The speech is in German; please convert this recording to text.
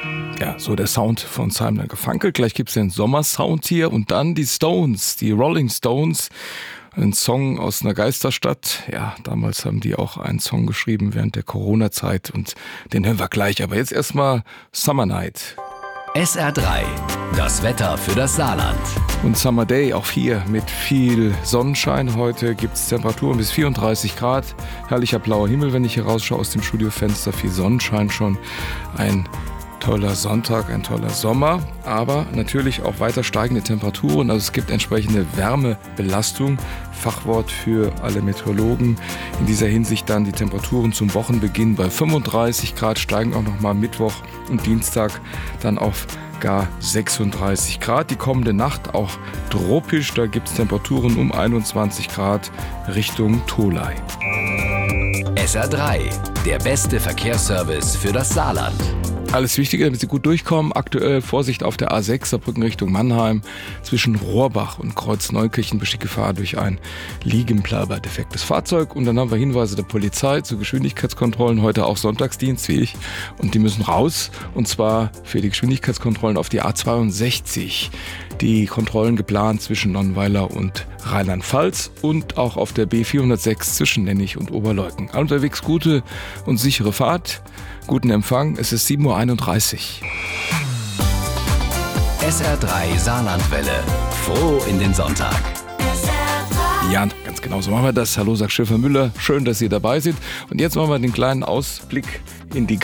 Ja, so der Sound von Simon & Garfunkel. Gleich gibt's den Sommersound hier und dann die Stones, die Rolling Stones. Ein Song aus einer Geisterstadt. Ja, damals haben die auch einen Song geschrieben während der Corona-Zeit und den hören wir gleich. Aber jetzt erstmal Summer Night. SR3, das Wetter für das Saarland. Und Summer Day auch hier mit viel Sonnenschein. Heute gibt's Temperaturen bis 34 Grad. Herrlicher blauer Himmel, wenn ich hier rausschaue aus dem Studiofenster. Viel Sonnenschein schon. Ein toller Sonntag, ein toller Sommer, aber natürlich auch weiter steigende Temperaturen. Also es gibt entsprechende Wärmebelastung, Fachwort für alle Meteorologen. In dieser Hinsicht dann die Temperaturen zum Wochenbeginn bei 35 Grad, steigen auch nochmal Mittwoch und Dienstag dann auf gar 36 Grad. Die kommende Nacht auch tropisch, da gibt es Temperaturen um 21 Grad Richtung Tholey. SR3, der beste Verkehrsservice für das Saarland. Alles Wichtige, damit Sie gut durchkommen. Aktuell Vorsicht auf der A6, Saarbrücken Richtung Mannheim. Zwischen Rohrbach und Kreuz-Neukirchen besteht Gefahr durch ein Liegenbleiber defektes Fahrzeug. Und dann haben wir Hinweise der Polizei zu Geschwindigkeitskontrollen. Heute auch Sonntagsdienst wie ich. Und die müssen raus. Und zwar für die Geschwindigkeitskontrollen auf die A62. Die Kontrollen geplant zwischen Nonnweiler und Rheinland-Pfalz und auch auf der B406 zwischen Nennig und Oberleuthen. Unterwegs gute und sichere Fahrt, guten Empfang. Es ist 7.31 Uhr. SR3 Saarlandwelle. Froh in den Sonntag. Ja, ganz genau so machen wir das. Hallo, sagt Schäfer-Müller. Schön, dass Sie dabei sind. Und jetzt machen wir den kleinen Ausblick in die